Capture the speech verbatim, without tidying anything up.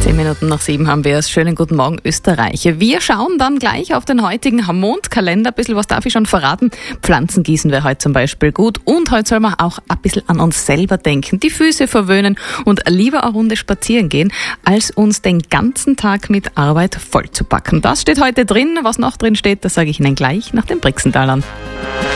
Zehn Minuten nach sieben haben wir es. Schönen guten Morgen, Österreich. Wir schauen dann gleich auf den heutigen Mondkalender. Ein bisschen was darf ich schon verraten. Pflanzen gießen wäre heute zum Beispiel gut. Und heute soll man auch ein bisschen an uns selber denken, die Füße verwöhnen und lieber eine Runde spazieren gehen, als uns den ganzen Tag mit Arbeit vollzupacken. Das steht heute drin. Was noch drin steht, das sage ich Ihnen gleich nach den Brixentalern.